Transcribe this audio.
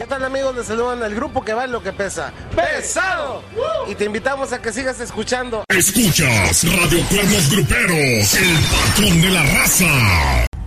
¿Qué tal, amigos? Les saludan el grupo que vale lo que pesa. ¡Pesado! Y te invitamos a que sigas escuchando. Escuchas Radio Cuernos Gruperos, el patrón de la raza.